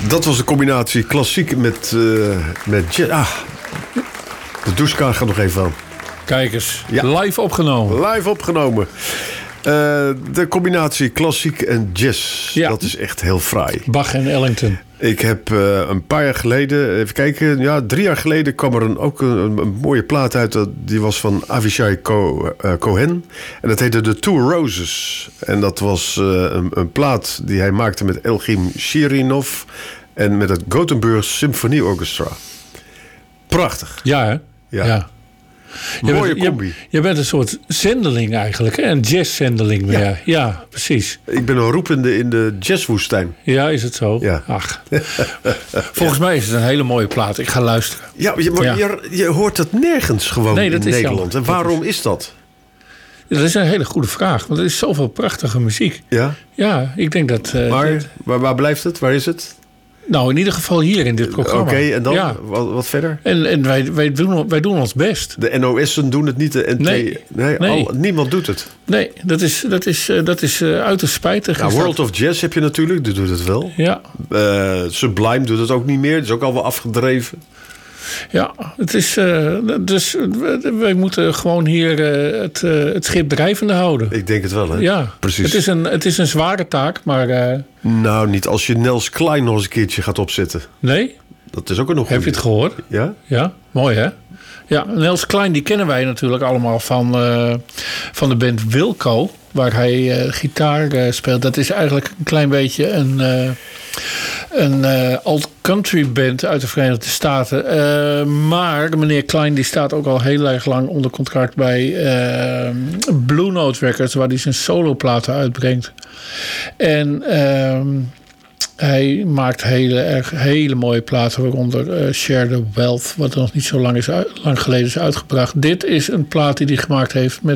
Dat was de combinatie klassiek met jazz. De douchekaart gaat nog even aan. Kijk eens, Ja. live opgenomen. Live opgenomen. De combinatie klassiek en jazz. Ja. Dat is echt heel fraai. Bach en Ellington. Ik heb een paar jaar geleden, even kijken, 3 jaar geleden kwam er ook een mooie plaat uit. Die was van Avishai Cohen. En dat heette The Two Roses. En dat was een plaat die hij maakte met Elgim Shirinov en met het Gothenburg Symfonieorchestra. Prachtig. Ja, hè? Ja. Mooie combi. Je bent een soort zendeling eigenlijk, hè? Een jazzzendeling meer. Ja. Ja, precies. Ik ben een roepende in de jazzwoestijn. Ja, is het zo? Ja. Ach. Volgens mij is het een hele mooie plaat. Ik ga luisteren. Ja, je hoort dat nergens gewoon Nee, dat in is Nederland. jammer. En waarom is dat? Dat is een hele goede vraag, want er is zoveel prachtige muziek. Ja? Ja, ik denk dat... Waar blijft het? Waar is het? Nou, in ieder geval hier in dit programma. Oké, en dan? Ja. Wat verder? En wij doen ons best. De NOS'en doen het niet, de NT... Nee. Niemand doet het. Nee, dat is uiterst spijtig. Ja, Is World dat. of Jazz heb je natuurlijk, die doet het wel. Ja, Sublime doet het ook niet meer, dat is ook al wel afgedreven. ja, het is... dus wij moeten gewoon hier het schip drijvende houden. Ik denk het wel, hè? Ja, Precies. Het is een zware taak, maar... Nou, niet als je Nels Klein nog eens een keertje gaat opzetten. nee, Dat is ook een nog heb je het gehoord? Ja? Ja, mooi hè? Ja, Nels Klein, die kennen wij natuurlijk allemaal van de band Wilco, waar hij gitaar speelt. Dat is eigenlijk een klein beetje een alt-country band uit de Verenigde Staten. Maar meneer Klein die staat ook al heel erg lang onder contract bij Blue Note Records, waar hij zijn soloplaten uitbrengt. En hij maakt hele mooie platen, waaronder Share the Wealth, wat nog niet zo lang geleden is uitgebracht. Dit is een plaat die hij gemaakt heeft met